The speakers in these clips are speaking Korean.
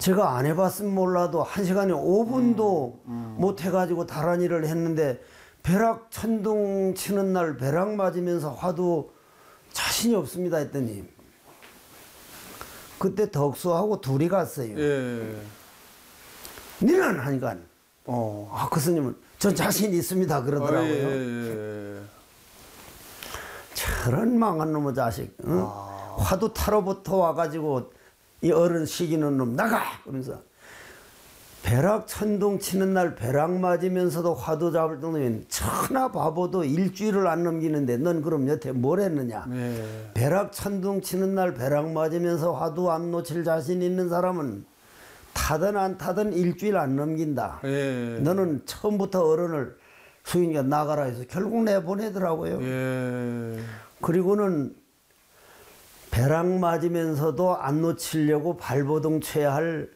제가 안 해봤으면 몰라도 1시간에 5분도 못 해가지고 다른 일을 했는데 벼락 천둥 치는 날 벼락 맞으면서 화도 자신이 없습니다 했더니 그때 덕수하고 둘이 갔어요. 예. 니는 하니까 그 스님은 전 자신 있습니다 그러더라고요. 예. 저런 망한 놈의 자식. 응? 화두 타러부터 와가지고 이 어른 시키는 놈 나가! 그러면서 벼락 천둥 치는 날 벼락 맞으면서도 화두 잡을 정도면 천하 바보도 일주일을 안 넘기는데 넌 그럼 여태 뭘 했느냐. 예. 벼락 천둥 치는 날 벼락 맞으면서 화두 안 놓칠 자신 있는 사람은 타든 안 타든 일주일 안 넘긴다. 예. 너는 처음부터 어른을 수인이가 나가라 해서 결국 내보내더라고요. 예. 그리고는 벼락 맞으면서도 안 놓치려고 발버둥 쳐야 할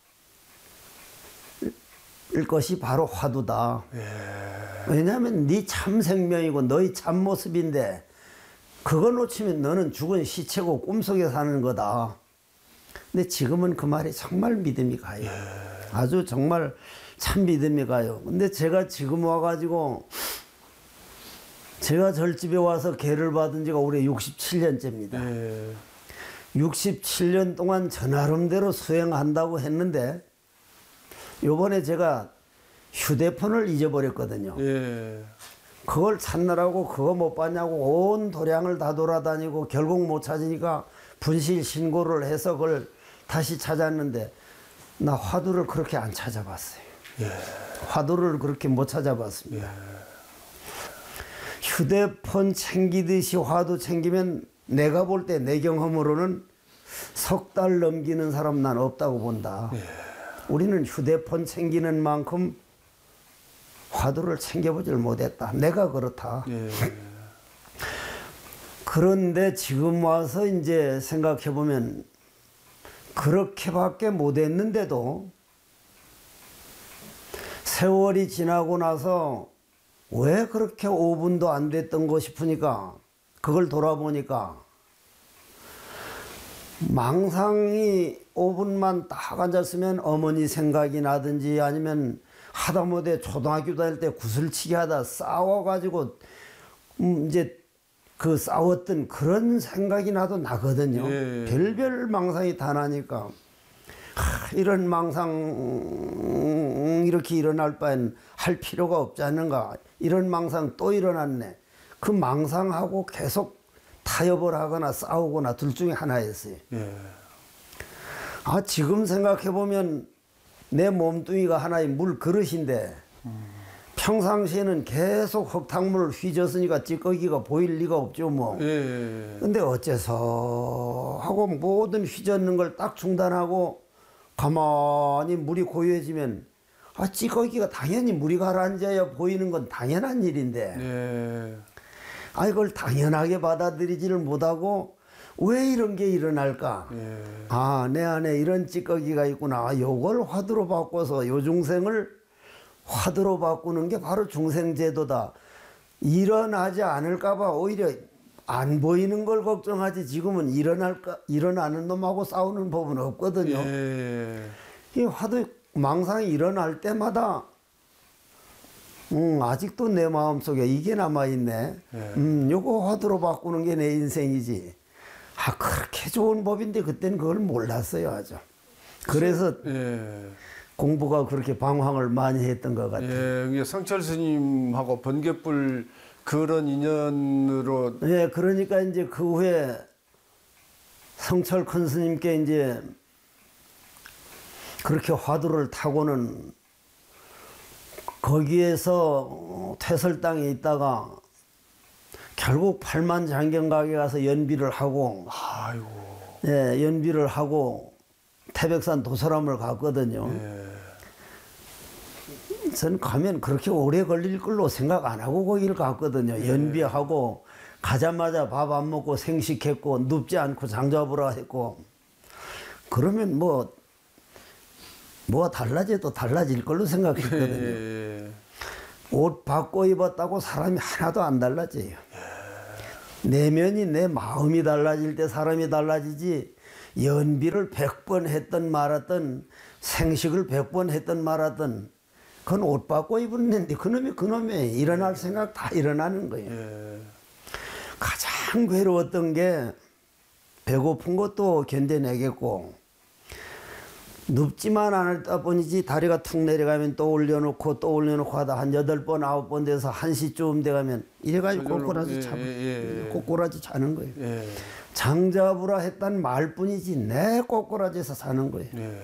것이 바로 화두다. 예. 왜냐하면 네 참 생명이고 너의 참 모습인데 그거 놓치면 너는 죽은 시체고 꿈속에 사는 거다. 근데 지금은 그 말이 정말 믿음이 가요. 아주 정말 참 믿음이 가요. 근데 제가 지금 와가지고 제가 절집에 와서 계를 받은 지가 올해 67년째입니다. 예. 67년 동안 저 나름대로 수행한다고 했는데 요번에 제가 휴대폰을 잊어버렸거든요. 예. 그걸 찾느라고 그거 못 봤냐고 온 도량을 다 돌아다니고 결국 못 찾으니까 분실 신고를 해서 그걸 다시 찾았는데 나 화두를 그렇게 안 찾아봤어요. 예. 화두를 그렇게 못 찾아봤습니다. 예. 휴대폰 챙기듯이 화두 챙기면 내가 볼 때 내 경험으로는 3달 넘기는 사람 난 없다고 본다. 예. 우리는 휴대폰 챙기는 만큼 화두를 챙겨보질 못했다. 내가 그렇다. 예. 그런데 지금 와서 이제 생각해보면 그렇게밖에 못했는데도 세월이 지나고 나서 왜 그렇게 5분도 안 됐던 거 싶으니까 그걸 돌아보니까 망상이 5분만 딱 앉았으면 어머니 생각이 나든지 아니면 하다못해 초등학교 다닐 때 구슬치기 하다 싸워가지고 이제 그 싸웠던 그런 생각이 나도 나거든요. 예. 별별 망상이 다 나니까 이런 망상 이렇게 일어날 바엔 할 필요가 없지 않는가. 이런 망상 또 일어났네. 그 망상하고 계속 타협을 하거나 싸우거나 둘 중에 하나였어요. 예. 지금 생각해보면 내 몸뚱이가 하나의 물 그릇인데 평상시에는 계속 흙탕물을 휘졌으니까 찌꺼기가 보일 리가 없죠 뭐. 예. 근데 어째서 하고 모든 휘젓는 걸 딱 중단하고 가만히 물이 고요해지면 찌꺼기가 당연히 물이 가라앉아야 보이는 건 당연한 일인데 예. 이걸 당연하게 받아들이지를 못하고 왜 이런 게 일어날까? 예. 내 안에 이런 찌꺼기가 있구나. 요걸 화두로 바꿔서 요 중생을 화두로 바꾸는 게 바로 중생제도다. 일어나지 않을까 봐 오히려 안 보이는 걸 걱정하지 지금은 일어나는 놈하고 싸우는 법은 없거든요. 예. 이 화두 망상이 일어날 때마다 아직도 내 마음속에 이게 남아있네. 요거 화두로 바꾸는 게 내 인생이지. 그렇게 좋은 법인데 그때는 그걸 몰랐어요 아주. 그래서 예. 공부가 그렇게 방황을 많이 했던 것 같아요. 예. 성철 스님하고 번개불 그런 인연으로. 예, 그러니까 이제 그 후에 성철 큰 스님께 이제 그렇게 화두를 타고는 거기에서 퇴설당에 있다가 결국 팔만장경각에 가서 연비를 하고, 아이고. 예, 연비를 하고 태백산 도서람을 갔거든요. 예. 전 가면 그렇게 오래 걸릴 걸로 생각 안 하고 거기를 갔거든요. 예. 연비하고 가자마자 밥 안 먹고 생식했고 눕지 않고 장잡으라 했고 그러면 뭐가 달라져도 달라질 걸로 생각했거든요. 예. 옷 바꿔 입었다고 사람이 하나도 안 달라져요. 내면이 내 마음이 달라질 때 사람이 달라지지 연비를 100번 했던 말았던 생식을 100번 했던 말았던 그건 옷 바꿔 입었는데 그놈이 일어날 생각 다 일어나는 거예요. 예. 가장 괴로웠던 게 배고픈 것도 견뎌내겠고 눕지만 않았다 보니지 다리가 툭 내려가면 또 올려놓고 하다 한 8번 9번 돼서 1시쯤 돼가면 이래가지고 꼬꾸라지 자는 거예요. 예. 장잡으라 했단 말뿐이지 내 꼬꾸라지에서 사는 거예요. 예.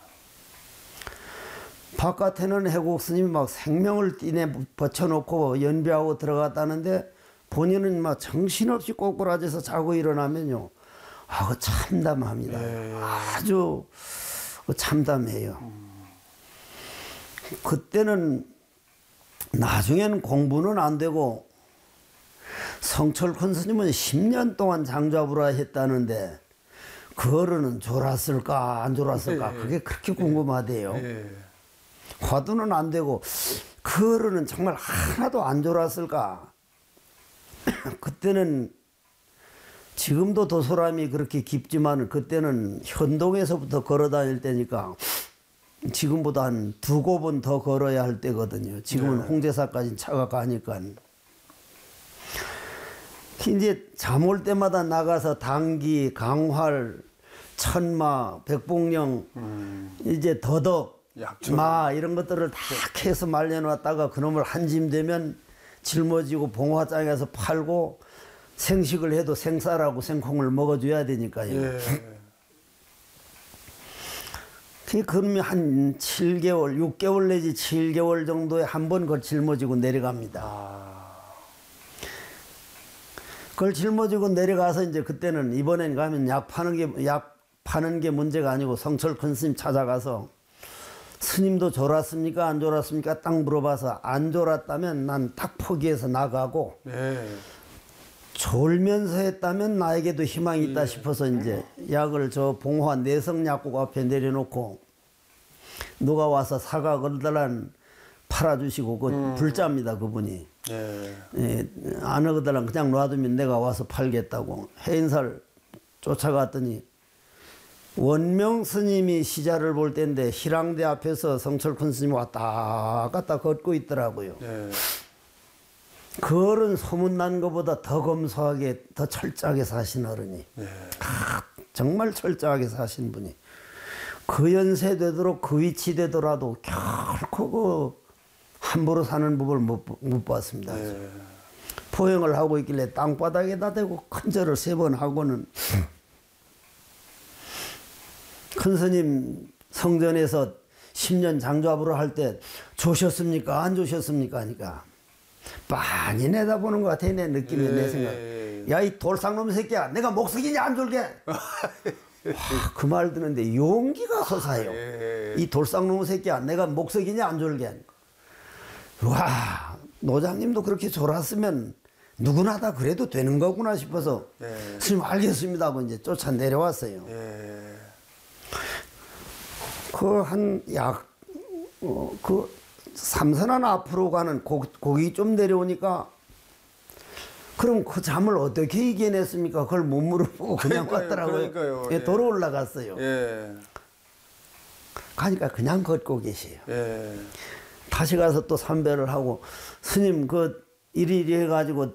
바깥에는 해국 스님이 막 생명을 띠내 벗쳐놓고 연비하고 들어갔다는데 본인은 막 정신없이 꼬꾸라지에서 자고 일어나면요. 그 참담합니다. 아주 참담해요. 그때는 나중에는 공부는 안 되고 성철 큰 스님은 10년 동안 장좌부라 했다는데 그 어른은 졸았을까 안 졸았을까 그게 그렇게 궁금하대요. 화두는 안 되고 그 어른은 정말 하나도 안 졸았을까. 그때는 지금도 도소람이 그렇게 깊지만 그때는 현동에서부터 걸어 다닐 때니까 지금보다 한 2곱은 더 걸어야 할 때거든요. 지금은 홍제사까지 차가 가니까. 이제 잠 올 때마다 나가서 당기, 강활, 천마, 백봉령, 이제 더덕, 마 이런 것들을 다 캐서 말려놨다가 그놈을 한 짐 되면 짊어지고 봉화장에서 팔고 생식을 해도 생쌀하고 생콩을 먹어줘야 되니까요. 그러면 한 7개월, 6개월 내지 7개월 정도에 한 번 그걸 짊어지고 내려갑니다. 그걸 짊어지고 내려가서 이제 그때는 이번엔 가면 약 파는 게 문제가 아니고 성철 큰 스님 찾아가서 스님도 졸았습니까? 안 졸았습니까? 딱 물어봐서 안 졸았다면 난 딱 포기해서 나가고 졸면서 했다면 나에게도 희망이 있다 싶어서 이제 약을 저 봉화 내성약국 앞에 내려놓고 누가 와서 사과 걸더란 팔아주시고 그 불자입니다 그분이. 안 하거들란 그냥 놔두면 내가 와서 팔겠다고 해인사를 쫓아갔더니 원명 스님이 시자를 볼 때인데 희랑대 앞에서 성철 큰 스님이 왔다 갔다 걷고 있더라고요. 그 어른 소문난 것보다 더 검소하게 더 철저하게 사신 어른이 정말 철저하게 사신 분이 그 연세 되도록 그 위치 되더라도 결코 그 함부로 사는 법을 못 봤습니다. 포행을 하고 있길래 땅바닥에다 대고 큰 절을 3번 하고는 큰 스님 성전에서 10년 장좌부를 할 때 조셨습니까? 안 조셨습니까? 하니까 많이 내다보는 것 같아 내 느낌에 내 생각. 야 이 돌상놈 새끼야 내가 목석이냐 안 졸게. 그 말 듣는데 용기가 솟아요. 이 돌상놈 새끼야 내가 목석이냐 안 졸게. 와 노장님도 그렇게 졸았으면 누구나 다 그래도 되는 거구나 싶어서 스님 알겠습니다 하고 이제 쫓아 내려왔어요. 그 한 약 그 삼선한 앞으로 가는 고기 좀 내려오니까 그럼 그 잠을 어떻게 이겨냈습니까? 그걸 못 물어보고 그냥 왔더라고요. 그러니까요. 도로 올라갔어요. 가니까 그냥 걷고 계세요. 다시 가서 또 삼배를 하고 스님 그 이리 해가지고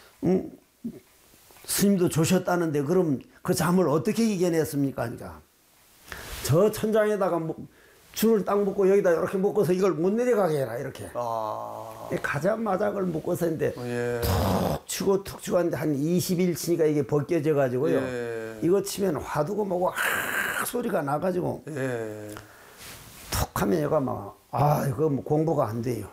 스님도 조셨다는데 그럼 그 잠을 어떻게 이겨냈습니까? 그러니까 저 천장에다가 줄을 딱 묶고 여기다 이렇게 묶어서 이걸 못 내려가게 해라 이렇게. 가자마자 그걸 묶어서 했는데 툭 치고 하는데 한 20일 치니까 이게 벗겨져 가지고요. 이거 치면 화두고 뭐고 소리가 나가지고 툭 하면 얘가 막 이거 뭐 공부가 안 돼요.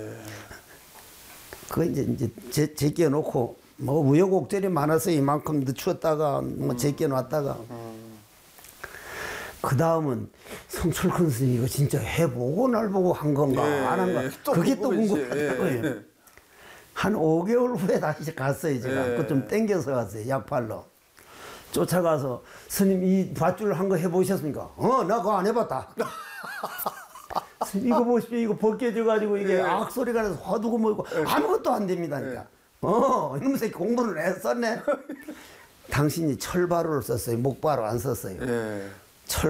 그거 이제 제껴 놓고 뭐 우여곡절이 많아서 이만큼 늦추었다가 뭐 제껴 놨다가 그 다음은 성철 큰 스님 이거 진짜 해보고 날 보고 한 건가 안 한 건가 그게 또 궁금하더라고요. 한 5개월 후에 다시 갔어요. 제가 그거 좀 땡겨서 갔어요. 약팔로 쫓아가서 스님 이 밧줄 한 거 해보셨습니까? 나 그거 안 해봤다. 이거 보십시오. 이거 벗겨져 가지고 이게 악소리가 나서 화두고 뭐고 아무것도 안 됩니다. 그러니까 이놈 새끼 공부를 했었네. 당신이 철바로를 썼어요. 목바로 안 썼어요. 예.